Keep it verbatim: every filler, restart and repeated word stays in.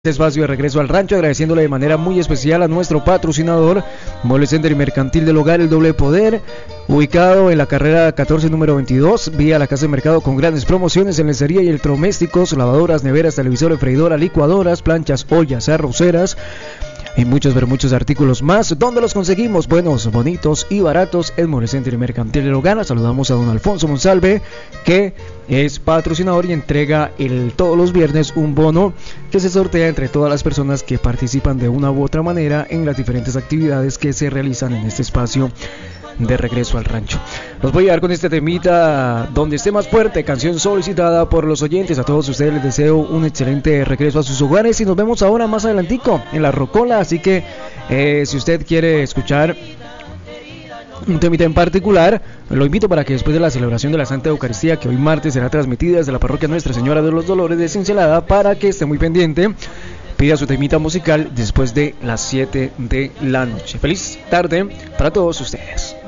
Espacio de regreso al rancho, agradeciéndole de manera muy especial a nuestro patrocinador Mole Center y Mercantil del Hogar El Doble Poder, ubicado en la carrera catorce número veintidós, vía la casa de mercado, con grandes promociones en lencería y electrodomésticos, lavadoras, neveras, televisores, freidora, licuadoras, planchas, ollas, arroceras y muchos, pero muchos artículos más. ¿Dónde los conseguimos? Buenos, bonitos y baratos en Mole Center y Mercantil del Hogar. Saludamos a don Alfonso Monsalve, que es patrocinador y entrega el, todos los viernes un bono que se sortea entre todas las personas que participan de una u otra manera en las diferentes actividades que se realizan en este espacio de regreso al rancho. Los voy a dar con este temita, Donde esté más fuerte, canción solicitada por los oyentes. A todos ustedes les deseo un excelente regreso a sus hogares y nos vemos ahora más adelantico en la Rocola. Así que eh, si usted quiere escuchar un temita en particular, lo invito para que después de la celebración de la Santa Eucaristía, que hoy martes será transmitida desde la parroquia Nuestra Señora de los Dolores de Cincelada, para que esté muy pendiente, pida su temita musical después de las siete de la noche. Feliz tarde para todos ustedes.